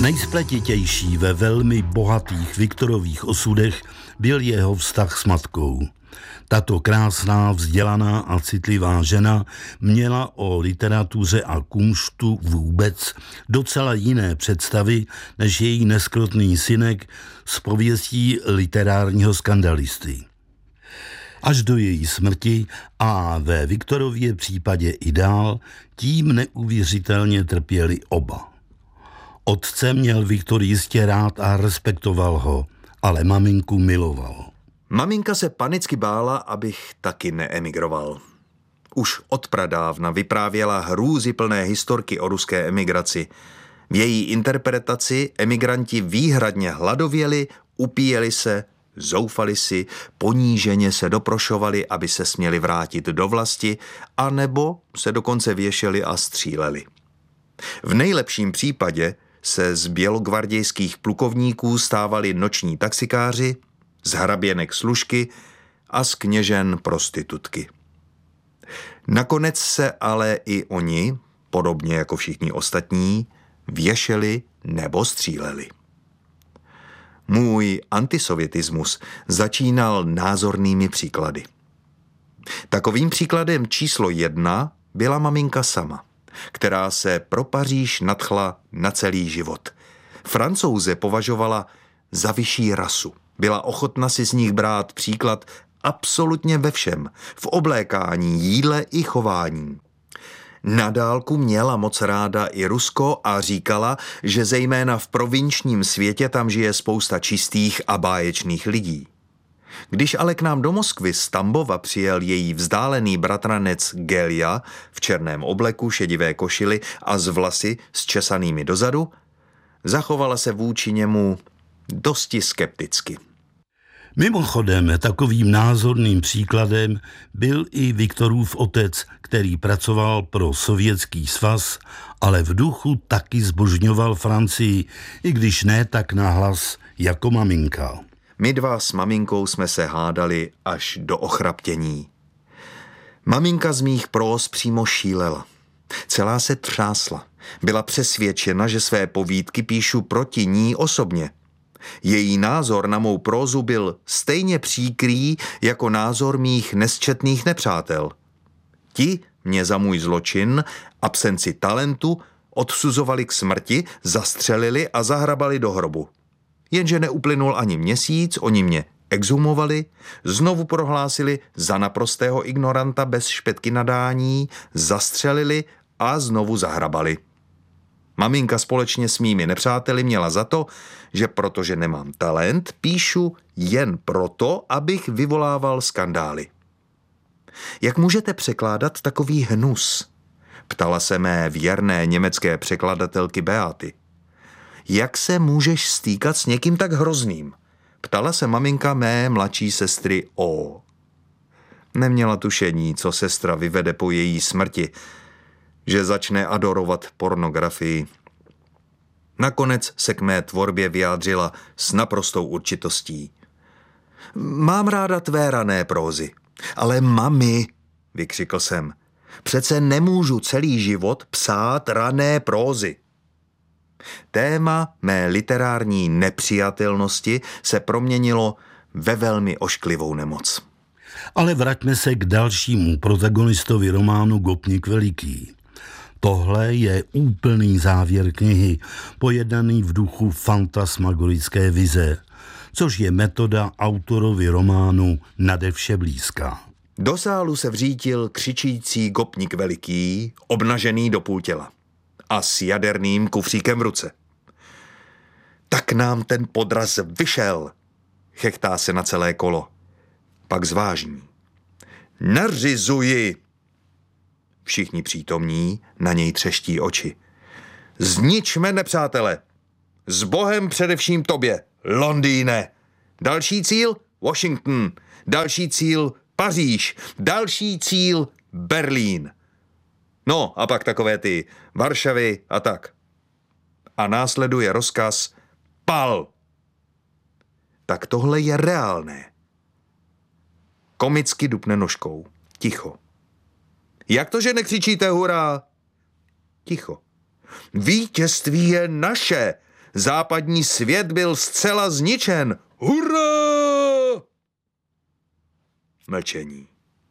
Nejspletitější ve velmi bohatých Viktorových osudech byl jeho vztah s matkou. Tato krásná, vzdělaná a citlivá žena měla o literatuře a kunštu vůbec docela jiné představy než její neskrotný synek z pověstí literárního skandalisty. Až do její smrti a ve Viktorově případě i dál, tím neuvěřitelně trpěli oba. Otce měl Viktor jistě rád a respektoval ho, ale maminku miloval. Maminka se panicky bála, abych taky neemigroval. Už od pradávna vyprávěla hrůzyplné historky o ruské emigraci. V její interpretaci emigranti výhradně hladověli, upíjeli se, zoufali si, poníženě se doprošovali, aby se směli vrátit do vlasti, anebo se dokonce věšeli a stříleli. V nejlepším případě se z bělogvardějských plukovníků stávali noční taxikáři, z hraběnek služky a z kněžen prostitutky. Nakonec se ale i oni, podobně jako všichni ostatní, věšeli nebo stříleli. Můj antisovjetismus začínal názornými příklady. Takovým příkladem číslo 1 byla maminka sama, která se pro Paříž nadchla na celý život. Francouze považovala za vyšší rasu. Byla ochotna si z nich brát příklad absolutně ve všem, v oblékání, jídle i chování. Na dálku měla moc ráda i Rusko a říkala, že zejména v provinčním světě tam žije spousta čistých a báječných lidí. Když ale k nám do Moskvy z Tambova přijel její vzdálený bratranec Gelia v černém obleku, šedivé košili a s vlasy zčesanými dozadu, zachovala se vůči němu dosti skepticky. Mimochodem, takovým názorným příkladem byl i Viktorův otec, který pracoval pro Sovětský svaz, ale v duchu taky zbožňoval Francii, i když ne tak nahlas jako maminka. My dva s maminkou jsme se hádali až do ochraptění. Maminka z mých prós přímo šílela. Celá se třásla. Byla přesvědčena, že své povídky píšu proti ní osobně. Její názor na mou prózu byl stejně příkrý jako názor mých nesčetných nepřátel. Ti mě za můj zločin, absenci talentu, odsuzovali k smrti, zastřelili a zahrabali do hrobu. Jenže neuplynul ani měsíc, oni mě exhumovali, znovu prohlásili za naprostého ignoranta bez špetky nadání, zastřelili a znovu zahrabali. Maminka společně s mými nepřáteli měla za to, že protože nemám talent, píšu jen proto, abych vyvolával skandály. Jak můžete překládat takový hnus? Ptala se mé věrné německé překladatelky Beaty. Jak se můžeš stýkat s někým tak hrozným? Ptala se maminka mé mladší sestry O. Neměla tušení, co sestra vyvede po její smrti, že začne adorovat pornografii. Nakonec se k mé tvorbě vyjádřila s naprostou určitostí. Mám ráda tvé rané prózy, ale mami, vykřikl jsem, přece nemůžu celý život psát rané prózy. Téma mé literární nepřijatelnosti se proměnilo ve velmi ošklivou nemoc. Ale vraťme se k dalšímu protagonistovi románu Gopnik Veliký. Tohle je úplný závěr knihy, pojednaný v duchu fantasmagorické vize, což je metoda autorovi románu nade vše blízká. Do sálu se vřítil křičící Gopnik Veliký, obnažený do půl těla a s jaderným kufříkem v ruce. Tak nám ten podraz vyšel, chechtá se na celé kolo. Pak zvážní. Nařizuji! Všichni přítomní na něj třeští oči. Zničme nepřátele! S Bohem především tobě, Londýne! Další cíl? Washington. Další cíl? Paříž. Další cíl? Berlín. No a pak takové ty Varšavy a tak. A následuje rozkaz pal. Tak tohle je reálné. Komicky dupne nožkou. Ticho. Jak to, že nekřičíte hurá? Ticho. Vítězství je naše, Západní svět byl zcela zničen. Hurá! Mlčení.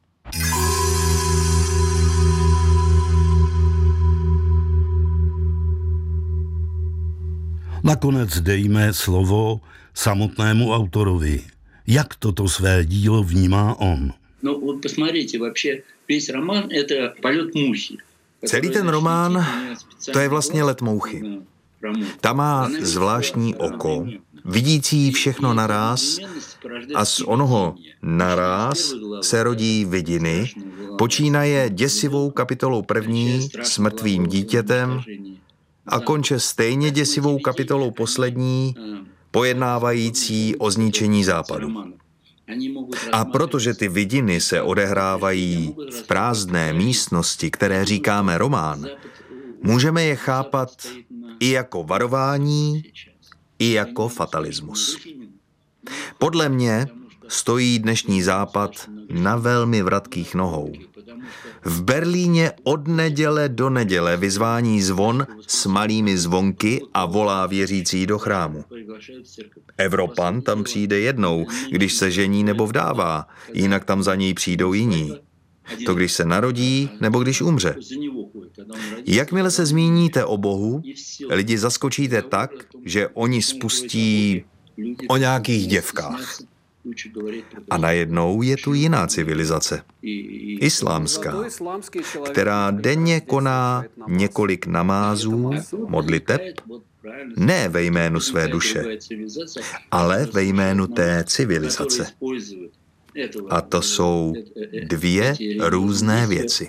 Nakonec dejme slovo samotnému autorovi. Jak toto své dílo vnímá on? No, посмотрите, вообще весь роман – это полет мухи. Celý ten román, to je vlastně let mouchy. Ta má zvláštní oko, vidící všechno naráz a z onoho naráz se rodí vidiny, počínaje děsivou kapitolou první s mrtvým dítětem a konče stejně děsivou kapitolou poslední, pojednávající o zničení západu. A protože ty vidiny se odehrávají v prázdné místnosti, které říkáme román, můžeme je chápat i jako varování, i jako fatalismus. Podle mě stojí dnešní západ na velmi vratkých nohou. V Berlíně od neděle do neděle vyzvání zvon s malými zvonky a volá věřící do chrámu. Evropan tam přijde jednou, když se žení nebo vdává, jinak tam za něj přijdou jiní. To když se narodí nebo když umře. Jakmile se zmíníte o Bohu, lidi zaskočíte tak, že oni spustí o nějakých děvkách. A najednou je tu jiná civilizace, islámská, která denně koná několik namázů, modliteb, ne ve jménu své duše, ale ve jménu té civilizace. A to jsou dvě různé věci.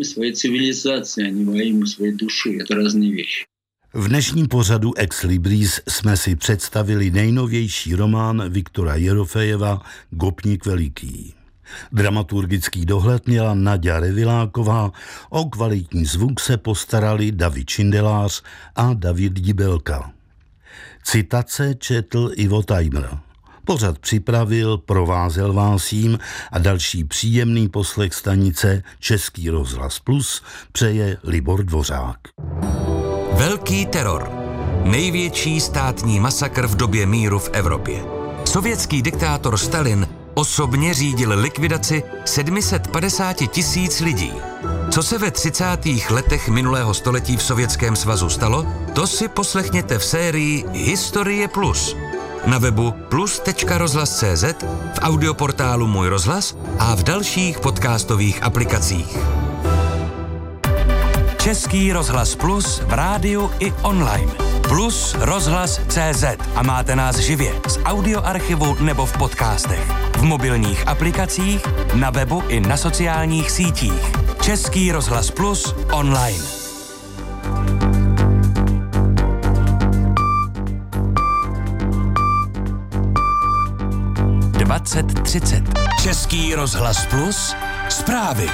V dnešním pořadu Ex Libris jsme si představili nejnovější román Viktora Jerofejeva Gopnik veliký. Dramaturgický dohled měla Naďa Reviláková, o kvalitní zvuk se postarali David Šindelář a David Dibelka. Citace četl Ivo Tajmr. Pořad připravil, provázel vás jím a další příjemný poslech stanice Český rozhlas Plus přeje Libor Dvořák. Velký teror. Největší státní masakr v době míru v Evropě. Sovětský diktátor Stalin osobně řídil likvidaci 750 000 lidí. Co se ve 30. letech minulého století v Sovětském svazu stalo, to si poslechněte v sérii Historie Plus. Na webu plus.rozhlas.cz, v audioportálu Můj rozhlas a v dalších podcastových aplikacích. Český rozhlas Plus v rádiu i online. Plus rozhlas.cz a máte nás živě z audioarchivu nebo v podcastech. V mobilních aplikacích, na webu i na sociálních sítích. Český rozhlas Plus online. Český rozhlas Plus zprávy.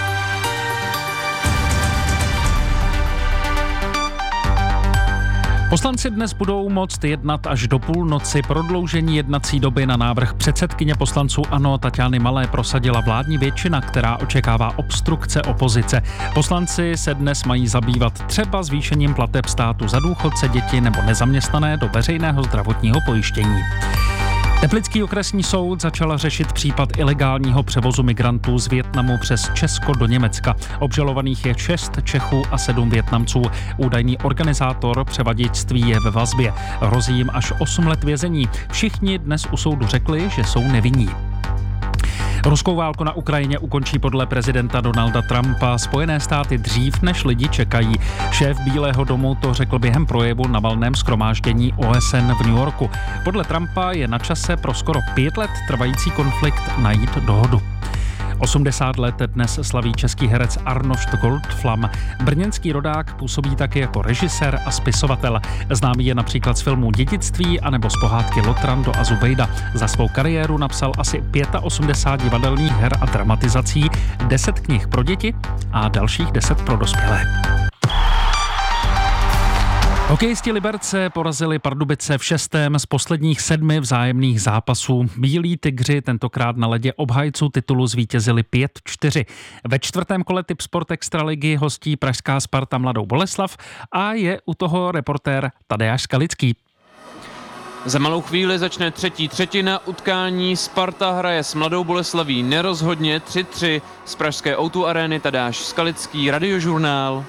Poslanci dnes budou moct jednat až do půlnoci. Prodloužení jednací doby na návrh předsedkyně poslanců ANO Taťány Malé prosadila vládní většina, která očekává obstrukce opozice. Poslanci se dnes mají zabývat třeba zvýšením plateb státu za důchodce, děti nebo nezaměstnané do veřejného zdravotního pojištění. Teplický okresní soud začal řešit případ ilegálního převozu migrantů z Vietnamu přes Česko do Německa. Obžalovaných je 6 Čechů a 7 Vietnamců. Údajný organizátor převaděčství je ve vazbě. Hrozí jim až 8 let vězení. Všichni dnes u soudu řekli, že jsou nevinní. Ruskou válku na Ukrajině ukončí podle prezidenta Donalda Trumpa Spojené státy dřív, než lidi čekají. Šéf Bílého domu to řekl během projevu na valném shromáždění OSN v New Yorku. Podle Trumpa je na čase pro skoro 5 let trvající konflikt najít dohodu. 80 let dnes slaví český herec Arnošt Goldflam. Brněnský rodák působí taky jako režisér a spisovatel. Známý je například z filmů Dědictví anebo z pohádky Lotrando a Zubejda. Za svou kariéru napsal asi 85 divadelních her a dramatizací, 10 knih pro děti a dalších 10 pro dospělé. Hokejisti Liberce porazili Pardubice v 6. z posledních 7 vzájemných zápasů. Bílí tygři tentokrát na ledě obhájců titulu zvítězili 5-4. Ve 4. kole Tipsport Extraligy hostí pražská Sparta Mladou Boleslav a je u toho reportér Tadeáš Skalický. Za malou chvíli začne třetí třetina utkání. Sparta hraje s Mladou Boleslaví nerozhodně 3-3. Z pražské O2 arény Tadáš Skalický, Radiožurnál.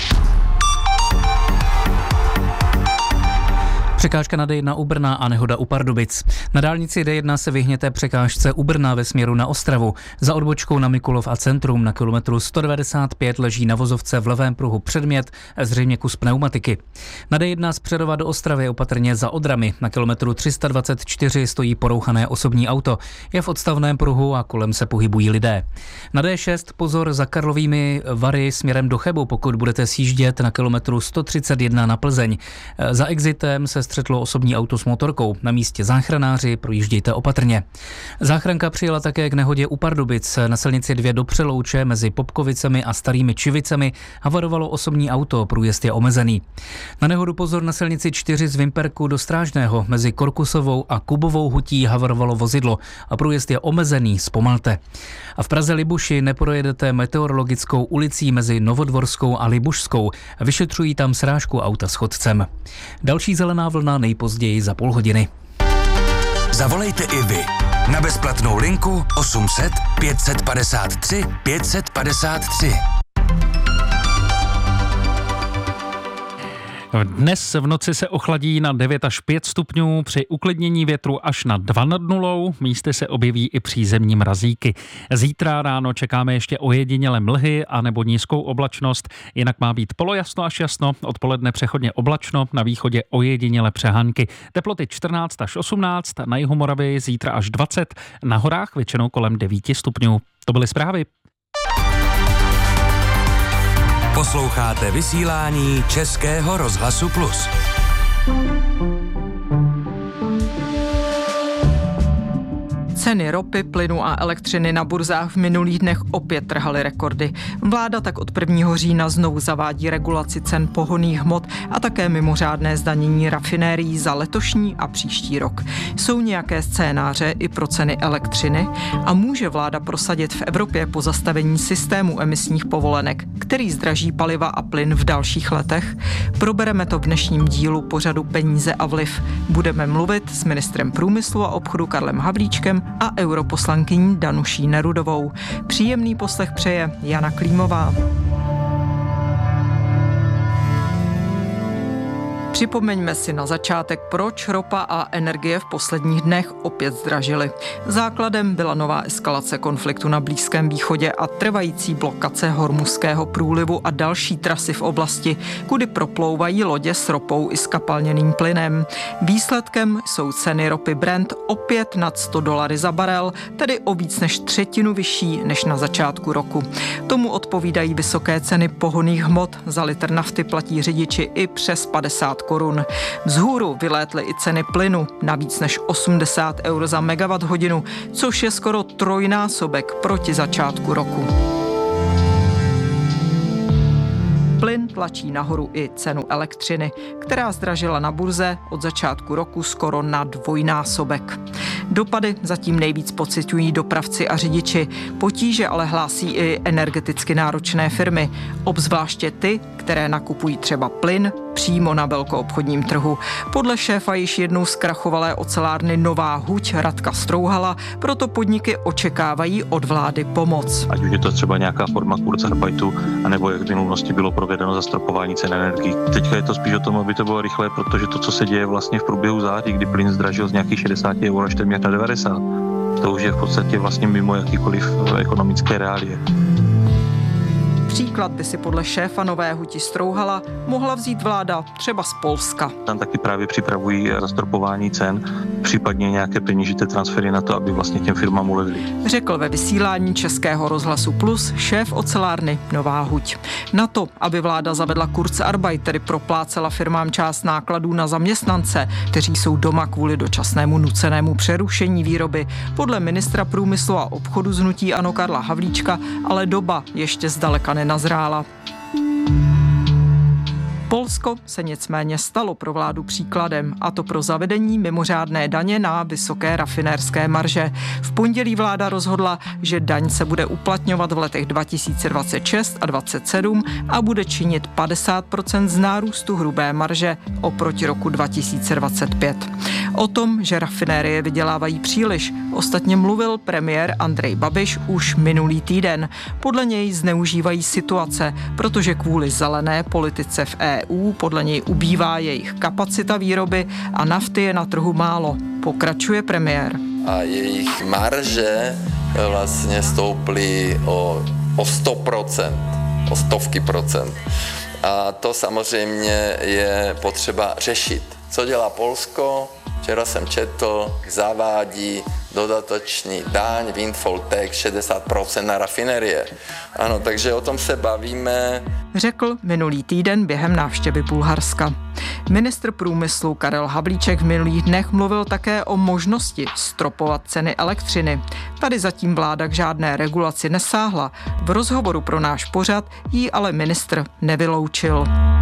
Překážka na D1 u Brna a nehoda u Pardubic. Na dálnici D1 se vyhněte překážce u Brna ve směru na Ostravu. Za odbočkou na Mikulov a Centrum na kilometru 195 leží na vozovce v levém pruhu předmět, zřejmě kus pneumatiky. Na D1 z Přerova do Ostravy opatrně za Odrami. Na kilometru 324 stojí porouchané osobní auto. Je v odstavném pruhu a kolem se pohybují lidé. Na D6 pozor za Karlovými Vary směrem do Chebu, pokud budete sjíždět na kilometru 131 na Plzeň. Za exitem se střetlo osobní auto s motorkou. Na místě záchranáři, projíždějte opatrně. Záchranka přijela také k nehodě u Pardubic. Na silnici 2 do Přelouče mezi Popkovicemi a Starými Čivicemi havarovalo osobní auto, průjezd je omezený. Na nehodu pozor na silnici 4 z Vimperku do Strážného. Mezi Korkusovou a Kubovou hutí havarovalo vozidlo a průjezd je omezený, zpomalte. A v Praze Libuši neprojedete Meteorologickou ulicí mezi Novodvorskou a Libušskou. Vyšetřují tam srážku auta s chodcem. Další zelená vlna nejpozději za půl hodiny. Zavolejte i vy na bezplatnou linku 800 553 553. Dnes v noci se ochladí na 9 až 5 stupňů, při uklidnění větru až na 2 nad nulou, místy se objeví i přízemní mrazíky. Zítra ráno čekáme ještě ojediněle mlhy a nebo nízkou oblačnost, jinak má být polojasno až jasno, odpoledne přechodně oblačno, na východě ojediněle přehánky. Teploty 14 až 18, na jihu Moravy zítra až 20, na horách většinou kolem 9 stupňů. To byly zprávy. Posloucháte vysílání Českého rozhlasu Plus. Ceny ropy, plynu a elektřiny na burzách v minulých dnech opět trhaly rekordy. Vláda tak od 1. října znovu zavádí regulaci cen pohonných hmot a také mimořádné zdanění rafinérií za letošní a příští rok. Jsou nějaké scénáře i pro ceny elektřiny a může vláda prosadit v Evropě pozastavení systému emisních povolenek, který zdraží paliva a plyn v dalších letech? Probereme to v dnešním dílu pořadu Peníze a vliv. Budeme mluvit s ministrem průmyslu a obchodu Karlem Havlíčkem a europoslankyní Danuší Nerudovou. Příjemný poslech přeje Jana Klímová. Připomeňme si na začátek, proč ropa a energie v posledních dnech opět zdražily. Základem byla nová eskalace konfliktu na Blízkém východě a trvající blokace Hormuzského průlivu a další trasy v oblasti, kudy proplouvají lodě s ropou i skapalněným plynem. Výsledkem jsou ceny ropy Brent opět nad $100 za barel, tedy o víc než třetinu vyšší než na začátku roku. Tomu odpovídají vysoké ceny pohonných hmot. Za litr nafty platí řidiči i přes 50 korun. Vzhůru vylétly i ceny plynu na víc než 80 eur za megawatthodinu, což je skoro trojnásobek proti začátku roku. Plyn tlačí nahoru i cenu elektřiny, která zdražila na burze od začátku roku skoro na dvojnásobek. Dopady zatím nejvíc pociťují dopravci a řidiči. Potíže ale hlásí i energeticky náročné firmy, obzvláště ty, které nakupují třeba plyn přímo na velkoobchodním trhu. Podle šéfa již jednou zkrachovalé ocelárny Nová huť Radka Strouhala, proto podniky očekávají od vlády pomoc. Ať už je to třeba nějaká forma kurzarbeitu, anebo jak v minulosti bylo provedeno zastropování cen energií. Teďka je to spíš o tom, aby to bylo rychlé, protože to, co se děje vlastně v průběhu září, kdy plyn zdražil z nějakých 60 eur až téměř na 90, to už je v podstatě vlastně mimo jakýkoliv ekonomické reálie. Příklad by si podle šéfa Nové huti Strouhala mohla vzít vláda třeba z Polska. Tam taky právě připravují zastropování cen, případně nějaké peněžité transfery na to, aby vlastně těm firmám ulevili. Řekl ve vysílání Českého rozhlasu Plus šéf ocelárny Nová huť. Na to, aby vláda zavedla Kurzarbeit, tedy proplácela firmám část nákladů na zaměstnance, kteří jsou doma kvůli dočasnému nucenému přerušení výroby, podle ministra průmyslu a obchodu z hnutí ANO Karla Havlíčka, ale doba ještě zdaleka nenazrála. Polsko se nicméně stalo pro vládu příkladem, a to pro zavedení mimořádné daně na vysoké rafinérské marže. V pondělí vláda rozhodla, že daň se bude uplatňovat v letech 2026 a 2027 a bude činit 50% z nárůstu hrubé marže oproti roku 2025. O tom, že rafinérie vydělávají příliš, ostatně mluvil premiér Andrej Babiš už minulý týden. Podle něj zneužívají situace, protože kvůli zelené politice v EU podle něj ubývá jejich kapacita výroby a nafty je na trhu málo. Pokračuje premiér. A jejich marže vlastně stouply o 100%, o stovky procent. A to samozřejmě je potřeba řešit. Co dělá Polsko? Včera jsem četl, zavádí dodatečný daň, windfall tax 60% na rafinerie. Ano, takže o tom se bavíme. Řekl minulý týden během návštěvy Bulharska. Ministr průmyslu Karel Havlíček v minulých dnech mluvil také o možnosti stropovat ceny elektřiny. Tady zatím vláda k žádné regulaci nesáhla. V rozhovoru pro náš pořad jí ale ministr nevyloučil.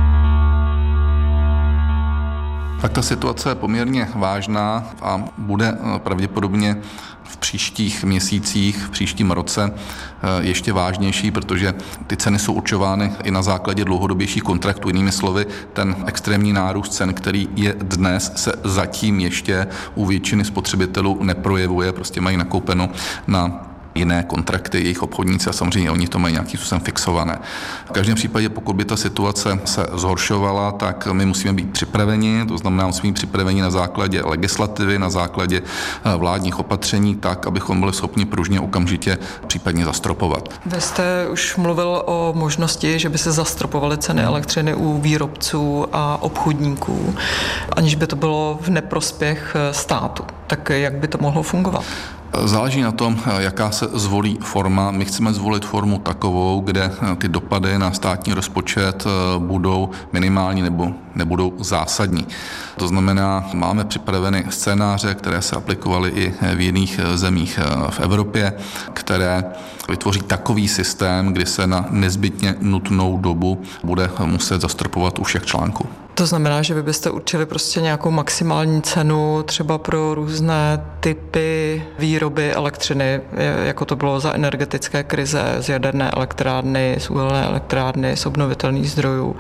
Tak ta situace je poměrně vážná a bude pravděpodobně v příštích měsících, v příštím roce ještě vážnější, protože ty ceny jsou určovány i na základě dlouhodobějších kontraktů. Jinými slovy, ten extrémní nárůst cen, který je dnes, se zatím ještě u většiny spotřebitelů neprojevuje, prostě mají nakoupeno na jiné kontrakty, jejich obchodníci a samozřejmě oni to mají nějakým způsobem fixované. V každém případě, pokud by ta situace se zhoršovala, tak my musíme být připraveni, to znamená, musíme být připraveni na základě legislativy, na základě vládních opatření, tak, abychom byli schopni pružně okamžitě případně zastropovat. Vy jste už mluvil o možnosti, že by se zastropovaly ceny elektřiny u výrobců a obchodníků, aniž by to bylo v neprospěch státu. Tak jak by to mohlo fungovat? Záleží na tom, jaká se zvolí forma. My chceme zvolit formu takovou, kde ty dopady na státní rozpočet budou minimální nebo nebudou zásadní. To znamená, máme připraveny scénáře, které se aplikovaly i v jiných zemích v Evropě, které vytvoří takový systém, kdy se na nezbytně nutnou dobu bude muset zastropovat u všech článků. To znamená, že vy byste určili prostě nějakou maximální cenu třeba pro různé typy výroby elektřiny, jako to bylo za energetické krize, z jaderné elektrárny, z uhelné elektrárny, z obnovitelných zdrojů,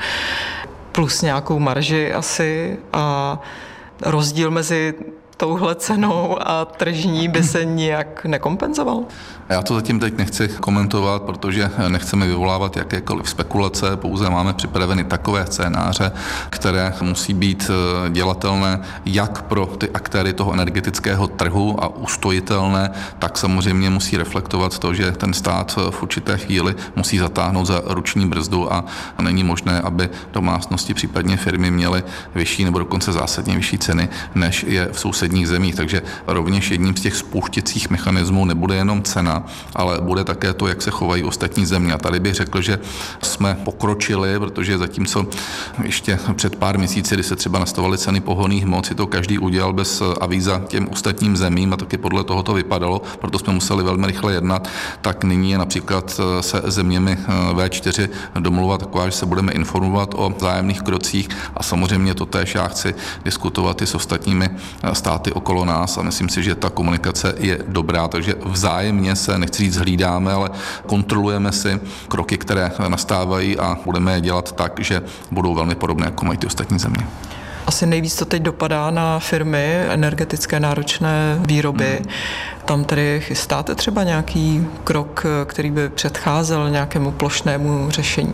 plus nějakou marži asi a rozdíl mezi touhle cenou a tržní by se nijak nekompenzoval? Já to zatím teď nechci komentovat, protože nechceme vyvolávat jakékoliv spekulace, pouze máme připraveny takové scénáře, které musí být dělatelné jak pro ty aktéry toho energetického trhu a ustojitelné, tak samozřejmě musí reflektovat to, že ten stát v určité chvíli musí zatáhnout za ruční brzdu a není možné, aby domácnosti, případně firmy měly vyšší nebo dokonce zásadně vyšší ceny, než je v sousedních zemích. Takže rovněž jedním z těch spouštěcích mechanismů nebude jenom cena, ale bude také to, jak se chovají ostatní země. A tady bych řekl, že jsme pokročili, protože zatímco ještě před pár měsíci, kdy se třeba nastavovaly ceny pohonných hmot, si to každý udělal bez avíza těm ostatním zemím a taky podle toho to vypadalo, proto jsme museli velmi rychle jednat, tak nyní je například se zeměmi V4 domluva taková, že se budeme informovat o vzájemných krocích a samozřejmě to též já chci diskutovat i s ostatními státy okolo nás a myslím si, že ta komunikace je dobrá, takže vzájemně se, nechci říct hlídáme, ale kontrolujeme si kroky, které nastávají a budeme je dělat tak, že budou velmi podobné, jako mají ty ostatní země. Asi nejvíc to teď dopadá na firmy energetické náročné výroby. Tam tedy chystáte třeba nějaký krok, který by předcházel nějakému plošnému řešení?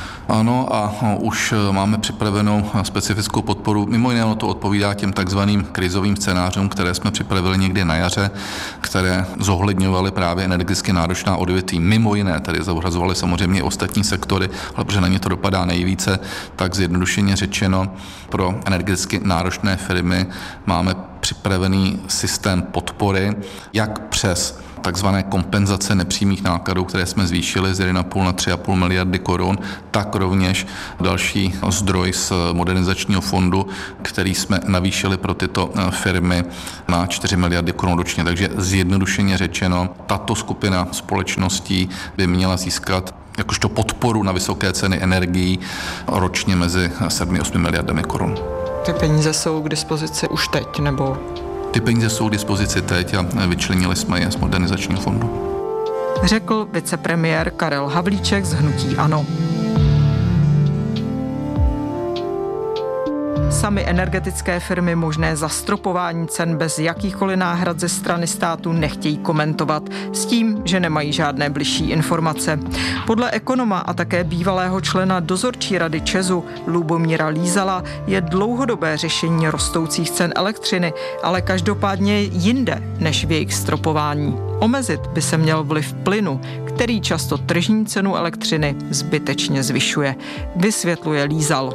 Ano a už máme připravenou specifickou podporu. Mimo jiné to odpovídá těm takzvaným krizovým scénářům, které jsme připravili někdy na jaře, které zohledňovaly právě energeticky náročná odvětví. Mimo jiné tedy zohrazovaly samozřejmě ostatní sektory, ale protože na ně to dopadá nejvíce, tak zjednodušeně řečeno pro energeticky náročné firmy máme připravený systém podpory, jak přes takzvané kompenzace nepřímých nákladů, které jsme zvýšili z 1,5 na 3,5 miliardy korun, tak rovněž další zdroj z modernizačního fondu, který jsme navýšili pro tyto firmy na 4 miliardy korun ročně. Takže zjednodušeně řečeno, tato skupina společností by měla získat jakožto podporu na vysoké ceny energií ročně mezi 7-8 miliardami korun. Ty peníze jsou k dispozici už teď, nebo? Ty peníze jsou k dispozici teď a vyčlenili jsme je z modernizačního fondu. Řekl vicepremiér Karel Havlíček z hnutí ANO. sami energetické firmy možné zastropování cen bez jakýchkoliv náhrad ze strany státu nechtějí komentovat s tím, že nemají žádné bližší informace. Podle ekonoma a také bývalého člena dozorčí rady ČEZu Lubomíra Lízala je dlouhodobé řešení rostoucích cen elektřiny, ale každopádně jinde než v jejich stropování. Omezit by se měl vliv plynu, který často tržní cenu elektřiny zbytečně zvyšuje, vysvětluje Lízal.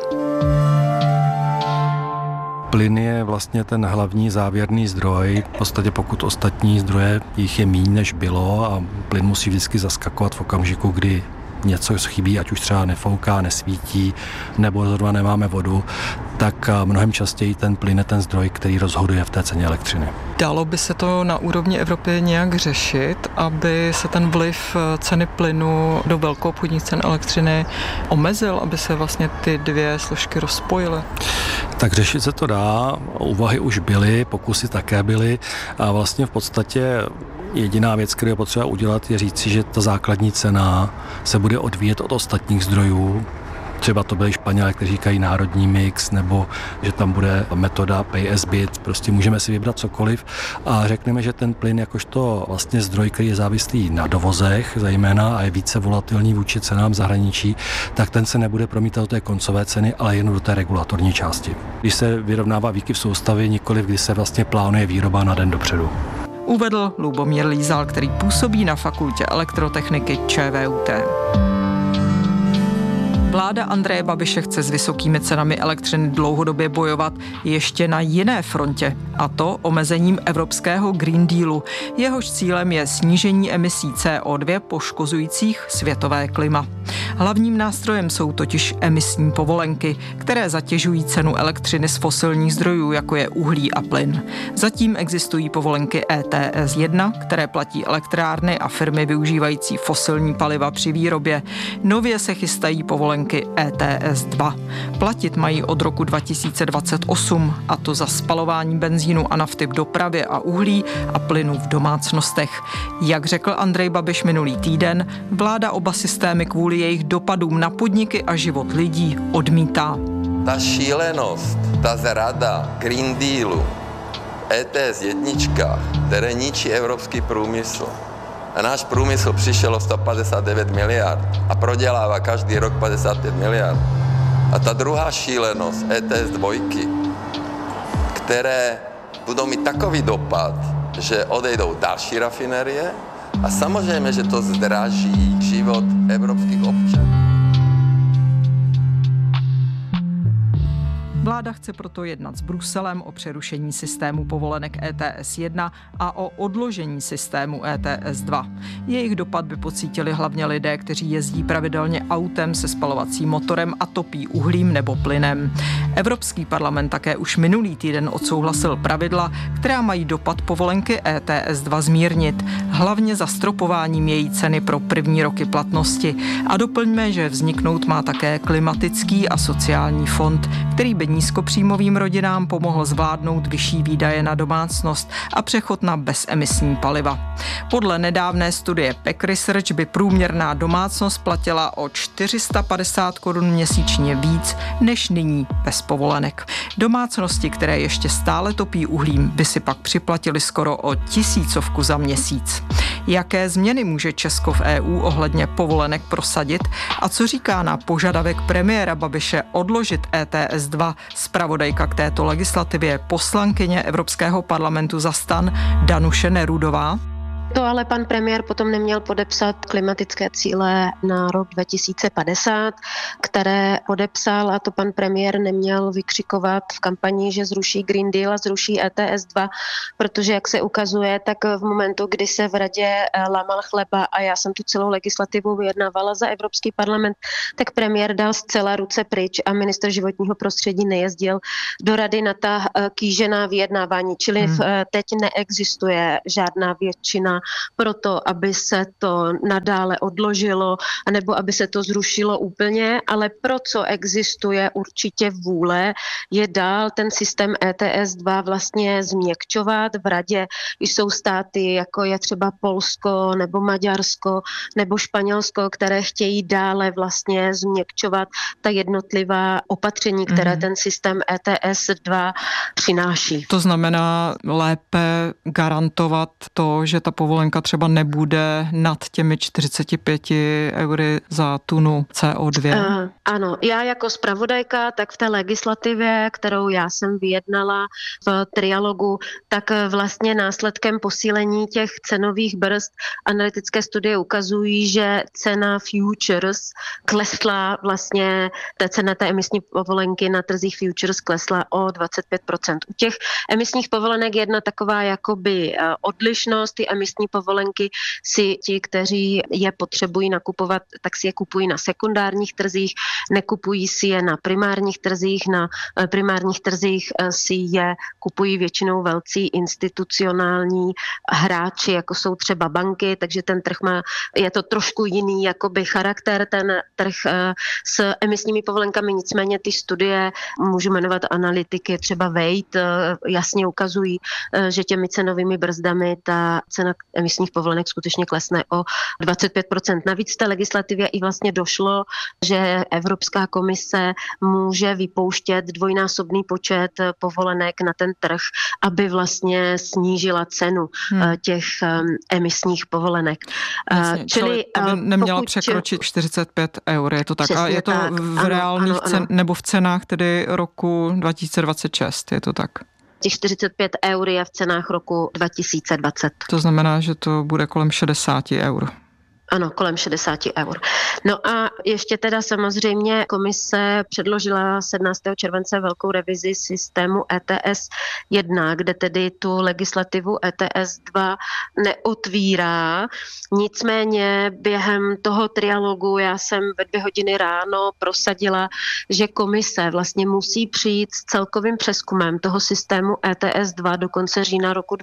Plyn je vlastně ten hlavní závěrný zdroj. V podstatě pokud ostatní zdroje jich je míň než bylo a plyn musí vždycky zaskakovat v okamžiku, kdy něco chybí, ať už třeba nefouká, nesvítí, nebo zrovna nemáme vodu, tak mnohem častěji ten plyn je ten zdroj, který rozhoduje v té ceně elektřiny. Dalo by se to na úrovni Evropy nějak řešit, aby se ten vliv ceny plynu do velkoobchodních cen elektřiny omezil, aby se vlastně ty dvě složky rozpojily? Tak řešit se to dá, úvahy už byly, pokusy také byly a vlastně v podstatě jediná věc, kterou je potřeba udělat, je říci, že ta základní cena se bude odvíjet od ostatních zdrojů. Třeba to byli Španělé, kteří říkají národní mix, nebo že tam bude metoda pay as bid, prostě můžeme si vybrat cokoliv a řekneme, že ten plyn jakožto vlastně zdroj, který je závislý na dovozech zejména a je více volatilní vůči cenám zahraničí, tak ten se nebude promítat do té koncové ceny, ale jen do té regulatorní části. Když se vyrovnává výkyv soustavy, nikoliv kdy se vlastně plánuje výroba na den dopředu. Uvedl Lubomír Lízal, který působí na fakultě elektrotechniky ČVUT. Vláda Andreje Babiše chce s vysokými cenami elektřiny dlouhodobě bojovat ještě na jiné frontě, a to omezením evropského Green Dealu. Jehož cílem je snížení emisí CO2 poškozujících světové klima. Hlavním nástrojem jsou totiž emisní povolenky, které zatěžují cenu elektřiny z fosilních zdrojů, jako je uhlí a plyn. Zatím existují povolenky ETS 1, které platí elektrárny a firmy využívající fosilní paliva při výrobě. Nově se chystají povolenky ETS 2. Platit mají od roku 2028, a to za spalování benzínu a nafty v dopravě a uhlí a plynu v domácnostech. Jak řekl Andrej Babiš minulý týden, vláda oba systémy kvůli jejich dopadům na podniky a život lidí odmítá. Ta šílenost, ta zrada Green Dealu, ETS 1, které ničí evropský průmysl. A náš průmysl přišel o 159 miliard a prodělává každý rok 55 miliard. A ta druhá šílenost, ETS 2, které budou mít takový dopad, že odejdou další rafinerie a samozřejmě, že to zdraží život evropských občanů. Vláda chce proto jednat s Bruselem o přerušení systému povolenek ETS 1 a o odložení systému ETS 2. Jejich dopad by pocítili hlavně lidé, kteří jezdí pravidelně autem se spalovacím motorem a topí uhlím nebo plynem. Evropský parlament také už minulý týden odsouhlasil pravidla, která mají dopad povolenky ETS 2 zmírnit, hlavně zastropováním její ceny pro první roky platnosti. A doplňme, že vzniknout má také klimatický a sociální fond, který by nízkopříjmovým rodinám pomohl zvládnout vyšší výdaje na domácnost a přechod na bezemisní paliva. Podle nedávné studie PEC Research by průměrná domácnost platila o 450 korun měsíčně víc než nyní bez povolenek. Domácnosti, které ještě stále topí uhlím, by si pak připlatili skoro o 1000 za měsíc. Jaké změny může Česko v EU ohledně povolenek prosadit a co říká na požadavek premiéra Babiše odložit ETS 2 zpravodajka k této legislativě poslankyně Evropského parlamentu za STAN Danuše Nerudová? To ale pan premiér potom neměl podepsat klimatické cíle na rok 2050, které podepsal, a to pan premiér neměl vykřikovat v kampani, že zruší Green Deal a zruší ETS 2, protože jak se ukazuje, tak v momentu, kdy se v radě lámal chleba a já jsem tu celou legislativu vyjednávala za Evropský parlament, tak premiér dal zcela ruce pryč a ministr životního prostředí nejezdil do rady na ta kýžená vyjednávání, čili teď neexistuje žádná většina proto, aby se to nadále odložilo, anebo aby se to zrušilo úplně, ale pro co existuje určitě vůle, je dál ten systém ETS 2 vlastně změkčovat. V radě jsou státy, jako je třeba Polsko nebo Maďarsko nebo Španělsko, které chtějí dále vlastně změkčovat ta jednotlivá opatření, které ten systém ETS 2 přináší. To znamená lépe garantovat to, že ta povolenka třeba nebude nad těmi 45 eury za tunu CO2? Ano, já jako zpravodajka, tak v té legislativě, kterou já jsem vyjednala v trialogu, tak vlastně následkem posílení těch cenových brzd analytické studie ukazují, že cena futures klesla vlastně, ta cena té emisní povolenky na trzích futures klesla o 25%. U těch emisních povolenek jedna taková jakoby odlišnost, ty emisní povolenky si ti, kteří je potřebují nakupovat, tak si je kupují na sekundárních trzích, nekupují si je na primárních trzích, na primárních trzích si je kupují většinou velcí institucionální hráči, jako jsou třeba banky, takže ten trh je to trošku jiný jakoby charakter, ten trh s emisními povolenkami, nicméně ty studie, můžu jmenovat analytiky, třeba Wade, jasně ukazují, že těmi cenovými brzdami ta cena emisních povolenek skutečně klesne o 25%. Navíc v té legislativě i vlastně došlo, že Evropská komise může vypouštět dvojnásobný počet povolenek na ten trh, aby vlastně snížila cenu těch emisních povolenek. Jasně, čili aby neměla překročit 45 eur, je to tak? A je to tak, v reálných nebo v cenách tedy roku 2026, je to tak? Těch 45 eur je v cenách roku 2020. To znamená, že to bude kolem 60 eur. Ano, kolem 60 eur. No a ještě teda samozřejmě komise předložila 17. července velkou revizi systému ETS 1, kde tedy tu legislativu ETS 2 neotvírá. Nicméně během toho trialogu já jsem ve 2 hodiny ráno prosadila, že komise vlastně musí přijít s celkovým přezkumem toho systému ETS 2 do konce října roku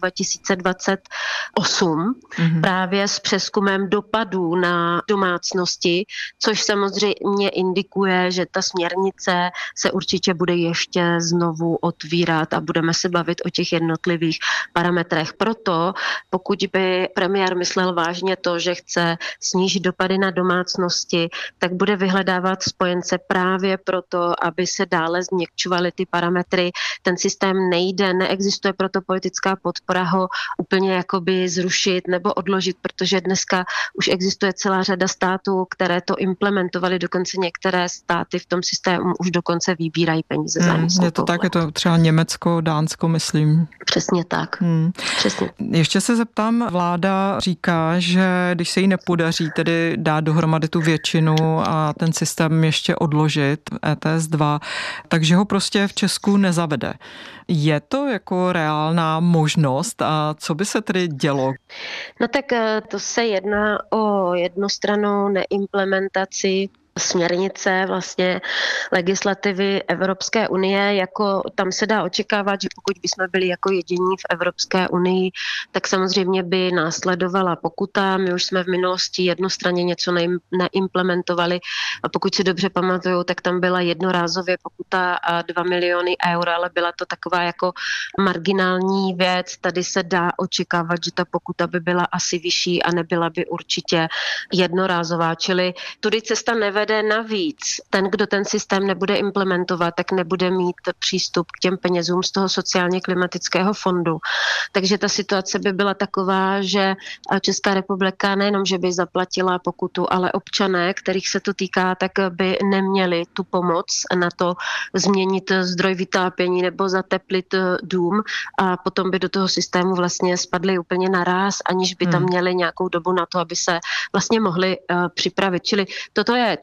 2028, právě s přezkumem dopadů na domácnosti, což samozřejmě indikuje, že ta směrnice se určitě bude ještě znovu otvírat a budeme se bavit o těch jednotlivých parametrech. Proto, pokud by premiér myslel vážně to, že chce snížit dopady na domácnosti, tak bude vyhledávat spojence právě proto, aby se dále změkčovaly ty parametry. Ten systém nejde, neexistuje proto politická podpora ho úplně jakoby zrušit nebo odložit, protože dneska už existuje celá řada států, které to implementovaly, dokonce některé státy v tom systému už dokonce vybírají peníze za nízkou Je to tak, je to třeba Německo, Dánsko, myslím. Přesně tak. Přesně. Ještě se zeptám, vláda říká, že když se jí nepodaří tedy dát dohromady tu většinu a ten systém ještě odložit, ETS 2, takže ho prostě v Česku nezavede. Je to jako reálná možnost a co by se tedy dělo? No tak to se jedná o jednostrannou neimplementaci směrnice vlastně legislativy Evropské unie, jako tam se dá očekávat, že pokud bychom byli jako jediní v Evropské unii, tak samozřejmě by následovala pokuta. My už jsme v minulosti jednostranně něco neimplementovali a pokud si dobře pamatuju, tak tam byla jednorázově pokuta a 2 miliony eur, ale byla to taková jako marginální věc. Tady se dá očekávat, že ta pokuta by byla asi vyšší a nebyla by určitě jednorázová, čili tudy cesta nevede. Navíc ten, kdo ten systém nebude implementovat, tak nebude mít přístup k těm penězům z toho sociálně klimatického fondu. Takže ta situace by byla taková, že Česká republika nejenom, že by zaplatila pokutu, ale občané, kterých se to týká, tak by neměli tu pomoc na to změnit zdroj vytápění nebo zateplit dům a potom by do toho systému vlastně spadli úplně naráz, aniž by tam měli nějakou dobu na to, aby se vlastně mohli připravit. Čili toto je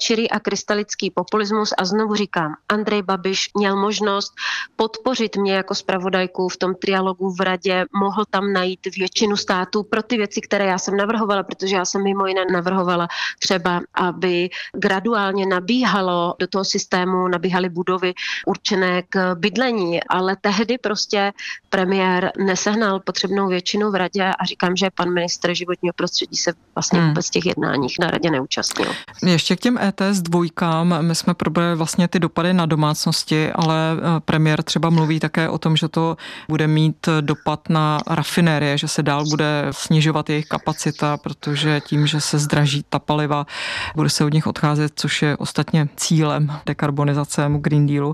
čirý a krystalický populismus a znovu říkám, Andrej Babiš měl možnost podpořit mě jako zpravodajku v tom trialogu v radě, mohl tam najít většinu států pro ty věci, které já jsem navrhovala, protože já jsem mimo jiné navrhovala třeba, aby graduálně nabíhalo do toho systému, nabíhaly budovy určené k bydlení, ale tehdy prostě premiér nesehnal potřebnou většinu v radě a říkám, že pan ministr životního prostředí se vlastně vůbec těch jednáních na radě neúčastnil. Ještě k těm ETS dvojkám, my jsme probrali vlastně ty dopady na domácnosti, ale premiér třeba mluví také o tom, že to bude mít dopad na rafinérie, že se dál bude snižovat jejich kapacita, protože tím, že se zdraží ta paliva, bude se od nich odcházet, což je ostatně cílem dekarbonizace Green Dealu,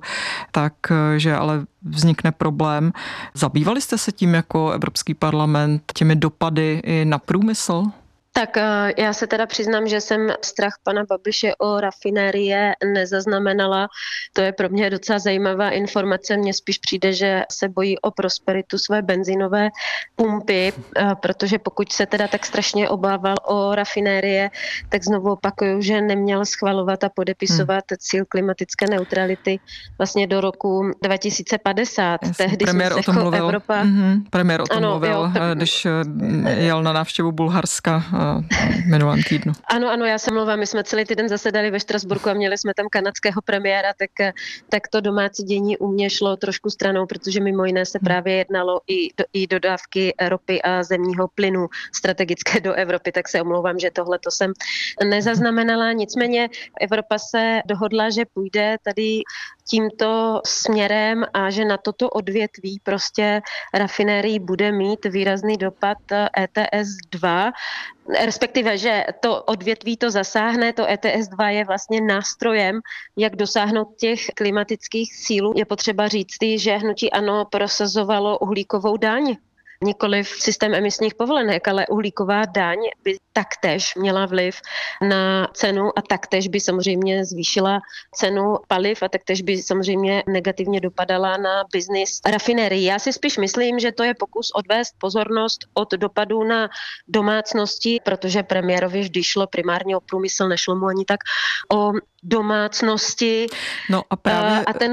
takže ale vznikne problém. Zabývali jste se tím jako Evropský parlament těmi dopady i na průmysl? Tak já se teda přiznám, že jsem strach pana Babiše o rafinérie nezaznamenala. To je pro mě docela zajímavá informace. Mně spíš přijde, že se bojí o prosperitu své benzínové pumpy, protože pokud se teda tak strašně obával o rafinérie, tak znovu opakuju, že neměl schvalovat a podepisovat cíl klimatické neutrality vlastně do roku 2050. Tehdy premiér o tom mluvil. Evropa... Premiér o tom mluvil, když jel na návštěvu Bulharska minulém týdnu. Ano, já se mluvám, my jsme celý týden zasedali ve Štrasburku a měli jsme tam kanadského premiéra, tak to domácí dění u mě šlo trošku stranou, protože mimo jiné se právě jednalo i dodávky ropy a zemního plynu strategické do Evropy, tak se omlouvám, že tohle to jsem nezaznamenala. Nicméně Evropa se dohodla, že půjde tady tímto směrem a že na toto odvětví prostě rafinérií bude mít výrazný dopad ETS 2, respektive, že to odvětví to zasáhne, to ETS 2 je vlastně nástrojem, jak dosáhnout těch klimatických cílů. Je potřeba říct, že hnutí ANO prosazovalo uhlíkovou daň, nikoliv systém emisních povolenek, ale uhlíková daň by taktéž měla vliv na cenu a taktéž by samozřejmě zvýšila cenu paliv a taktéž by samozřejmě negativně dopadala na biznis rafinérií. Já si spíš myslím, že to je pokus odvést pozornost od dopadů na domácnosti, protože premiérovi vždy šlo primárně o průmysl, nešlo mu ani tak o domácnosti. No a právě... A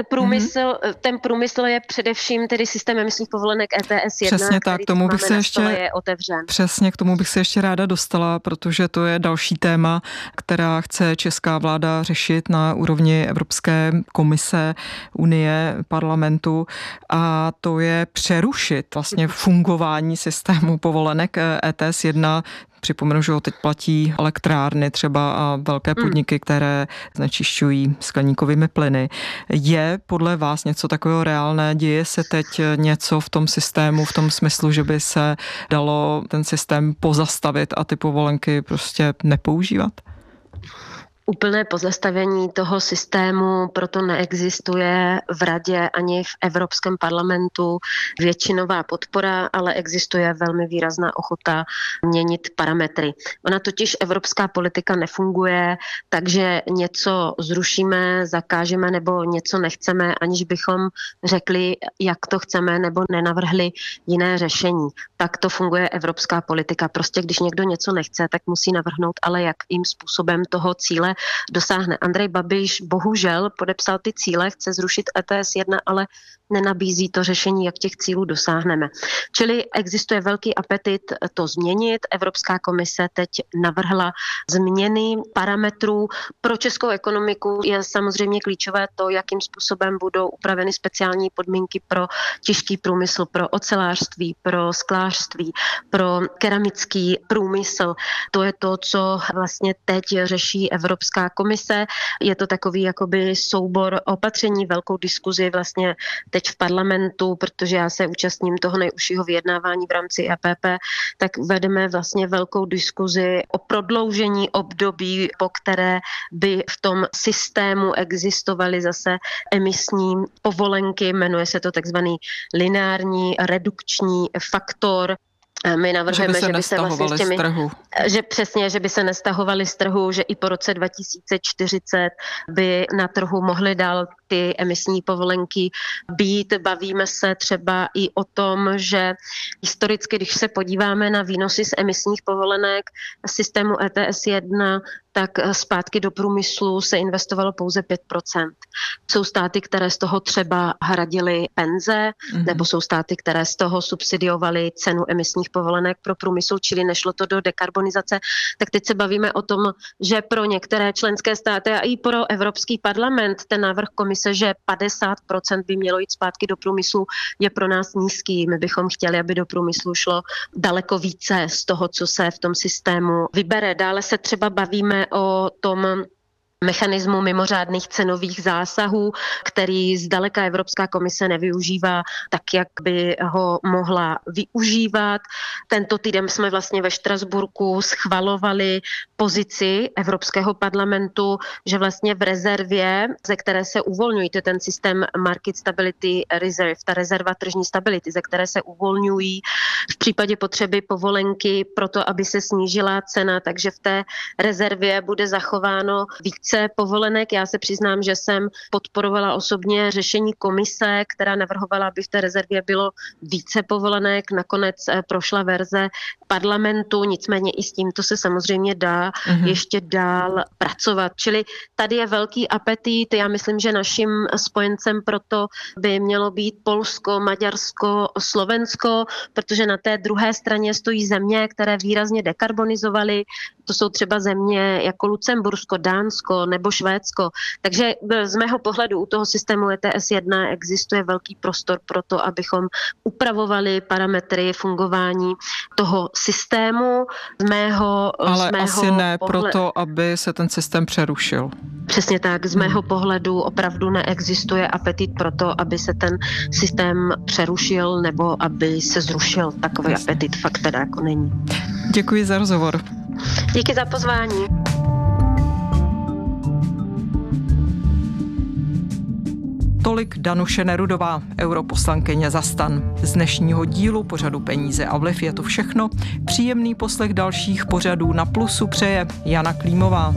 ten průmysl je především tedy systém emisních povolenek ETS 1, přesně tak, tomu bych se ještě je otevřen. Přesně, k tomu bych se ještě ráda dostala, protože to je další téma, která chce česká vláda řešit na úrovni Evropské komise, Unie, parlamentu, a to je přerušit vlastně fungování systému povolenek ETS 1. Připomenu, že ho teď platí elektrárny třeba a velké podniky, které znečišťují skleníkovými plyny. Je podle vás něco takového reálné? Děje se teď něco v tom systému, v tom smyslu, že by se dalo ten systém pozastavit a ty povolenky prostě nepoužívat? Úplné pozastavení toho systému proto neexistuje v radě ani v Evropském parlamentu většinová podpora, ale existuje velmi výrazná ochota měnit parametry. Ona totiž evropská politika nefunguje, takže něco zrušíme, zakážeme nebo něco nechceme, aniž bychom řekli, jak to chceme nebo nenavrhli jiné řešení. Tak to funguje evropská politika. Prostě když někdo něco nechce, tak musí navrhnout, ale jakým způsobem toho cíle dosáhne. Andrej Babiš bohužel podepsal ty cíle, chce zrušit ETS 1, ale nenabízí to řešení, jak těch cílů dosáhneme. Čili existuje velký apetit to změnit. Evropská komise teď navrhla změny parametrů. Pro českou ekonomiku je samozřejmě klíčové to, jakým způsobem budou upraveny speciální podmínky pro těžký průmysl, pro ocelářství, pro sklářství, pro keramický průmysl. To je to, co vlastně teď řeší Evropská komise. Je to takový jakoby soubor opatření, velkou diskuzi vlastně teď v parlamentu, protože já se účastním toho nejužšího vyjednávání v rámci EPP, tak vedeme vlastně velkou diskuzi o prodloužení období, po které by v tom systému existovaly zase emisní povolenky, jmenuje se to takzvaný lineární redukční faktor. My navrhujeme, že by se vlastně s těmi, že by se nestahovaly z trhu, že i po roce 2040 by na trhu mohly dál ty emisní povolenky být. Bavíme se třeba i o tom, že historicky, když se podíváme na výnosy z emisních povolenek systému ETS 1, tak zpátky do průmyslu se investovalo pouze 5%. Jsou státy, které z toho třeba hradily penze, nebo jsou státy, které z toho subsidiovaly cenu emisních povolenek pro průmysl, čili nešlo to do dekarbonizace. Tak teď se bavíme o tom, že pro některé členské státy a i pro Evropský parlament ten návrh komise, že 50% by mělo jít zpátky do průmyslu, je pro nás nízký. My bychom chtěli, aby do průmyslu šlo daleko více z toho, co se v tom systému vybere. Dále se třeba bavíme o tom mechanismu mimořádných cenových zásahů, který zdaleka Evropská komise nevyužívá tak, jak by ho mohla využívat. Tento týden jsme vlastně ve Štrasburku schvalovali pozici Evropského parlamentu, že vlastně v rezervě, ze které se uvolňují, to je ten systém Market Stability Reserve, ta rezerva tržní stability, ze které se uvolňují v případě potřeby povolenky pro to, aby se snížila cena, takže v té rezervě bude zachováno více povolenek. Já se přiznám, že jsem podporovala osobně řešení komise, která navrhovala, aby v té rezervě bylo více povolenek. Nakonec prošla verze parlamentu, nicméně i s tímto se samozřejmě dá ještě dál pracovat. Čili tady je velký apetit. Já myslím, že naším spojencem proto by mělo být Polsko, Maďarsko, Slovensko, protože na té druhé straně stojí země, které výrazně dekarbonizovaly. To jsou třeba země jako Lucembursko, Dánsko nebo Švédsko. Takže z mého pohledu u toho systému ETS 1 existuje velký prostor pro to, abychom upravovali parametry fungování toho systému. Ale asi ne proto, aby se ten systém přerušil. Přesně tak. Z mého pohledu opravdu neexistuje apetit pro to, aby se ten systém přerušil nebo aby se zrušil. Takový apetit fakt teda jako není. Děkuji za rozhovor. Díky za pozvání. Tolik Danuše Nerudová, europoslankyně za STAN. Z dnešního dílu pořadu Peníze a vliv je to všechno. Příjemný poslech dalších pořadů na Plusu přeje Jana Klímová.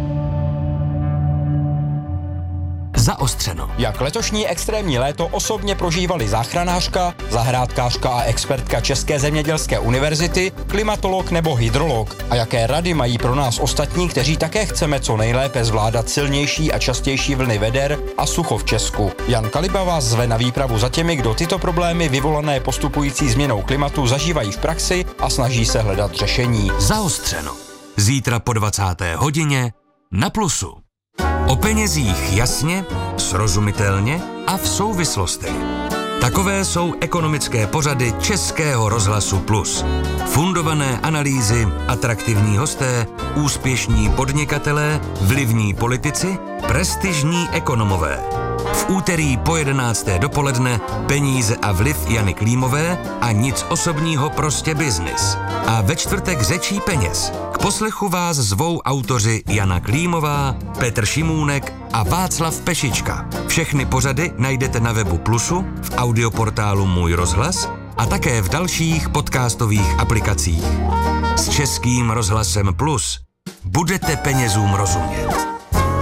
Zaostřeno. Jak letošní extrémní léto osobně prožívali záchranářka, zahrádkářka a expertka České zemědělské univerzity, klimatolog nebo hydrolog a jaké rady mají pro nás ostatní, kteří také chceme co nejlépe zvládat silnější a častější vlny veder a sucho v Česku. Jan Kaliba vás zve na výpravu za těmi, kdo tyto problémy vyvolané postupující změnou klimatu zažívají v praxi a snaží se hledat řešení. Zaostřeno. Zítra po 20. hodině na Plusu. O penězích jasně, srozumitelně a v souvislostech. Takové jsou ekonomické pořady Českého rozhlasu Plus. Fundované analýzy, atraktivní hosté, úspěšní podnikatelé, vlivní politici, prestižní ekonomové. V úterý po 11. dopoledne Peníze a vliv Jany Klímové a nic osobního, prostě biznis. A ve čtvrtek Řečí peněz. K poslechu vás zvou autoři Jana Klímová, Petr Šimůnek a Václav Pešička. Všechny pořady najdete na webu Plusu, v audioportálu Můj rozhlas a také v dalších podcastových aplikacích. S Českým rozhlasem Plus budete penězům rozumět.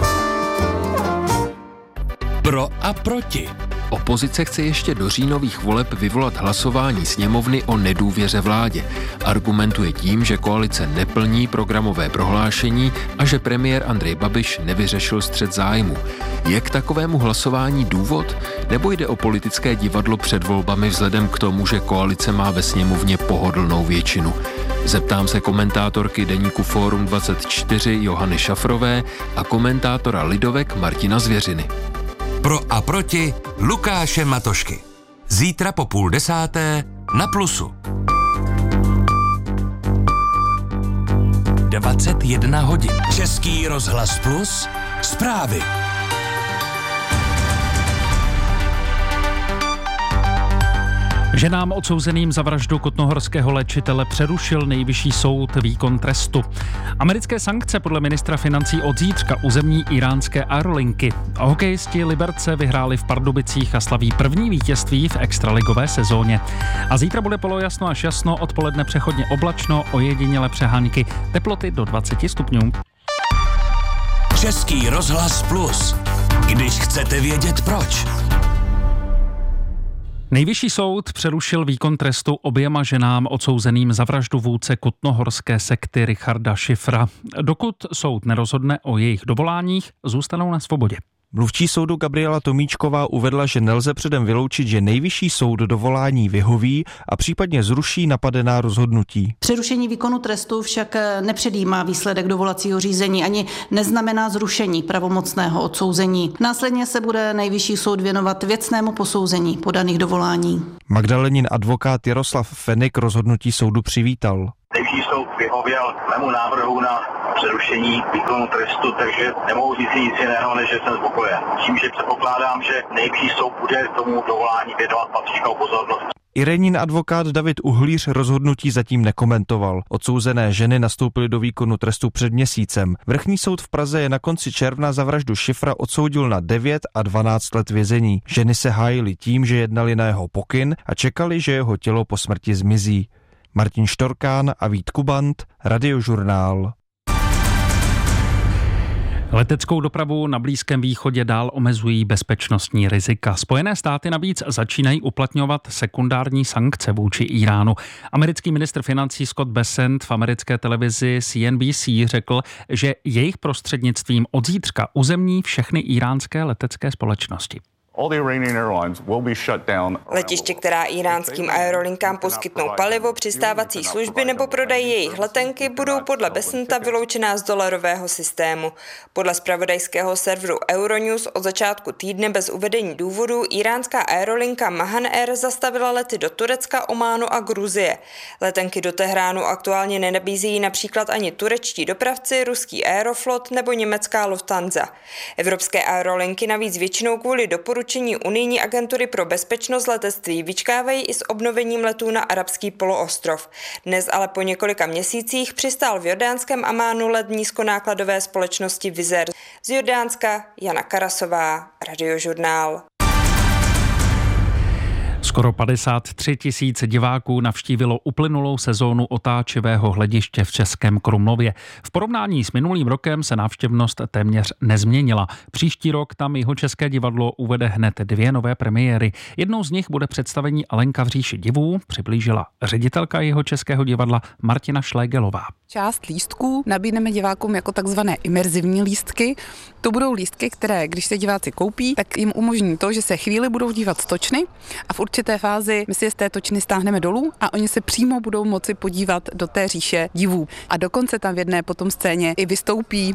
Pro a proti. Opozice chce ještě do říjnových voleb vyvolat hlasování sněmovny o nedůvěře vládě. Argumentuje tím, že koalice neplní programové prohlášení a že premiér Andrej Babiš nevyřešil střet zájmu. Je k takovému hlasování důvod? Nebo jde o politické divadlo před volbami vzhledem k tomu, že koalice má ve sněmovně pohodlnou většinu? Zeptám se komentátorky deníku Fórum 24 Johany Šafrové a komentátora Lidovek Martina Zvěřiny. Pro a proti Lukáše Matošky. Zítra po 9:30 na Plusu. 21 hodin. Český rozhlas Plus. Zprávy. Ženám odsouzeným za vraždu kutnohorského léčitele přerušil nejvyšší soud výkon trestu. Americké sankce podle ministra financí od zítřka uzemní iránské aerolinky. Hokejisti Liberce vyhráli v Pardubicích a slaví první vítězství v extraligové sezóně. A zítra bude polojasno až jasno, odpoledne přechodně oblačno, ojediněle přehánky, teploty do 20 stupňů. Český rozhlas Plus. Když chcete vědět proč. Nejvyšší soud přerušil výkon trestu oběma ženám odsouzeným za vraždu vůdce kutnohorské sekty Richarda Schiffera. Dokud soud nerozhodne o jejich dovoláních, zůstanou na svobodě. Mluvčí soudu Gabriela Tomíčková uvedla, že nelze předem vyloučit, že nejvyšší soud dovolání vyhoví a případně zruší napadená rozhodnutí. Přerušení výkonu trestu však nepředjímá výsledek dovolacího řízení ani neznamená zrušení pravomocného odsouzení. Následně se bude nejvyšší soud věnovat věcnému posouzení podaných dovolání. Magdalenin advokát Jaroslav Fenik rozhodnutí soudu přivítal. Nejvyšší soud vyhověl mému návrhu na přerušení výkonu trestu, takže nemohu říct nic jiného, než že jsem spokojen. Tím, že předpokládám, že nejvyšší soud bude tomu dovolání věnovat patřičnou pozornost. Irenin advokát David Uhlíř rozhodnutí zatím nekomentoval. Odsouzené ženy nastoupily do výkonu trestu před měsícem. Vrchní soud v Praze je na konci června za vraždu Schiffera odsoudil na 9 a 12 let vězení. Ženy se hájily tím, že jednali na jeho pokyn a čekali, že jeho tělo po smrti zmizí. Martin Štorkán a Vít Kubant, Radiožurnál. Leteckou dopravu na Blízkém východě dál omezují bezpečnostní rizika. Spojené státy navíc začínají uplatňovat sekundární sankce vůči Iránu. Americký ministr financí Scott Bessent v americké televizi CNBC řekl, že jejich prostřednictvím od zítřka uzemní všechny iránské letecké společnosti. Letiště, která iránským aerolinkám poskytnou palivo, přistávací služby nebo prodají jejich letenky, budou podle Bessenta vyloučená z dolarového systému. Podle zpravodajského serveru Euronews od začátku týdne bez uvedení důvodu iránská aerolinka Mahan Air zastavila lety do Turecka, Ománu a Gruzie. Letenky do Tehránu aktuálně nenabízejí například ani turečtí dopravci, ruský Aeroflot nebo německá Lufthansa. Evropské aerolinky navíc většinou kvůli doporučení unijní agentury pro bezpečnost letectví vyčkávají i s obnovením letů na arabský poloostrov. Dnes ale po několika měsících přistál v jordánském Amánu let nízkonákladové společnosti Wizz Air. Z Jordánska Jana Karasová, Radiožurnál. Skoro 53 000 diváků navštívilo uplynulou sezónu otáčivého hlediště v Českém Krumlově. V porovnání s minulým rokem se návštěvnost téměř nezměnila. Příští rok tam Jihočeské divadlo uvede hned 2 nové premiéry. Jednou z nich bude představení Alenka v říši divů, přiblížila ředitelka Jihočeského divadla Martina Šlégelová. Část lístků nabídneme divákům jako takzvané imerzivní lístky. To budou lístky, které, když se diváci koupí, tak jim umožní to, že se chvíli budou dívat z točny a v určité fázi my si je z té točny stáhneme dolů a oni se přímo budou moci podívat do té říše divů. A dokonce tam v jedné potom scéně i vystoupí.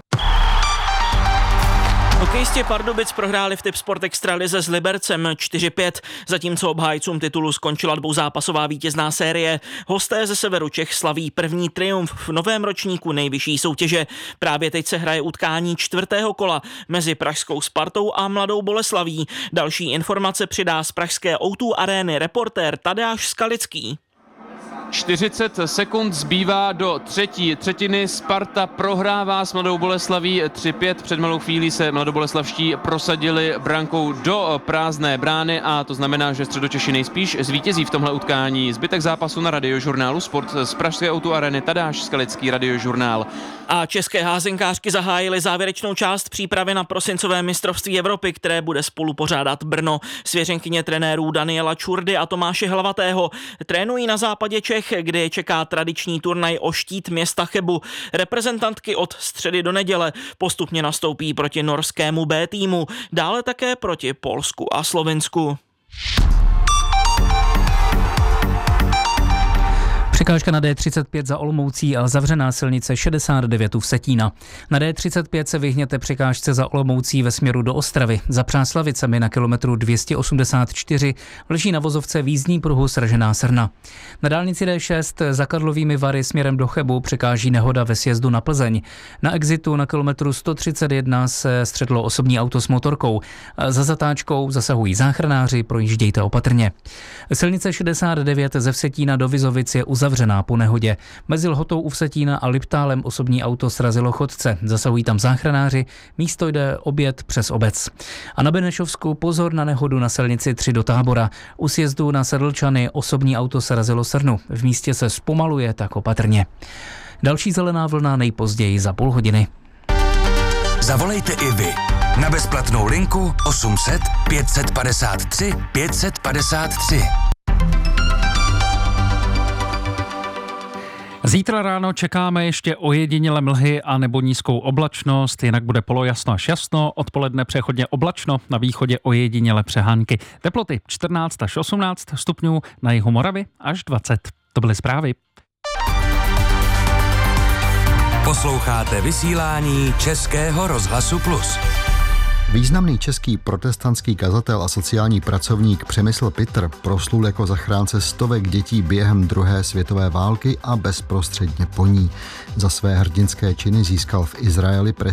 Hokejisti Pardubic prohráli v Tipsport Extralize s Libercem 4-5, zatímco obhájcům titulu skončila dvouzápasová vítězná série. Hosté ze severu Čech slaví první triumf v novém ročníku nejvyšší soutěže. Právě teď se hraje utkání 4. kola mezi pražskou Spartou a Mladou Boleslaví. Další informace přidá z pražské O2 arény reportér Tadeáš Skalický. 40 sekund zbývá do třetí třetiny. Sparta prohrává s Mladou Boleslaví 3-5. Před malou chvílí se mladoboleslavští prosadili brankou do prázdné brány a to znamená, že Středočeši nejspíš zvítězí v tomhle utkání. Zbytek zápasu na Radiožurnálu Sport z pražské O2 arény. Tadeáš Skalický, Radiožurnál. A české házenkářky zahájily závěrečnou část přípravy na prosincové mistrovství Evropy, které bude spolu pořádat Brno. Svěřenkyně trenérů Daniela Čurdy a Tomáše Hlavatého trénují na západě Čech, kde je čeká tradiční turnaj o štít města Chebu. Reprezentantky od středy do neděle postupně nastoupí proti norskému B týmu, dále také proti Polsku a Slovinsku. Překážka na D35 za Olomoucí a zavřená silnice 69 u Vsetína. Na D35 se vyhněte překážce za Olomoucí ve směru do Ostravy. Za Přáslavicemi na kilometru 284 leží na vozovce v jízdní pruhu Sražená Srna. Na dálnici D6 za Karlovými Vary směrem do Chebu překáží nehoda ve sjezdu na Plzeň. Na exitu na kilometru 131 se střetlo osobní auto s motorkou. Za zatáčkou zasahují záchranáři, projíždějte opatrně. Silnice 69 ze Vsetína do Vizovic je uzavřená po nehodě. Mezi Lhotou u Vsetína a Liptálem osobní auto srazilo chodce. Zasahují tam záchranáři, místo jde oběd přes obec. A na Benešovsku pozor na nehodu na silnici 3 do Tábora. U sjezdu na Sedlčany osobní auto srazilo srnu. V místě se zpomaluje, tak opatrně. Další zelená vlna nejpozději za půl hodiny. Zavolejte i vy. Na bezplatnou linku 800 553 553. Zítra ráno čekáme ještě ojedinělé mlhy a nebo nízkou oblačnost, jinak bude polojasno až jasno, odpoledne přechodně oblačno, na východě ojedinělé přehánky. Teploty 14 až 18 stupňů, na jihu Moravy až 20. To byly zprávy. Posloucháte vysílání Českého rozhlasu Plus. Významný český protestantský kazatel a sociální pracovník Přemysl Pitter proslul jako zachránce stovek dětí během druhé světové války a bezprostředně po ní. Za své hrdinské činy získal v Izraeli